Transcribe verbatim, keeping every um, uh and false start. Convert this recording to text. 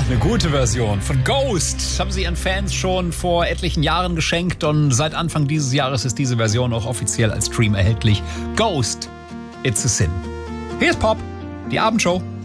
Eine gute Version von Ghost haben sie ihren Fans schon vor etlichen Jahren geschenkt und seit Anfang dieses Jahres ist diese Version auch offiziell als Stream erhältlich. Ghost, It's a Sin. Hier ist Pop, die Abendshow.